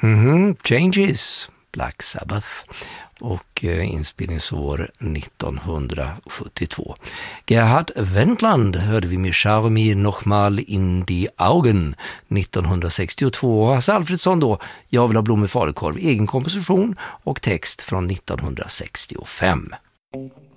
Changes, Black Sabbath, och inspelningsår 1972. Gerhard Wendland hörde vi med Charmi nochmal in die Augen 1962. Och Hasse Alfredsson då, Jag vill ha blommig falukorv, egen komposition och text från 1965.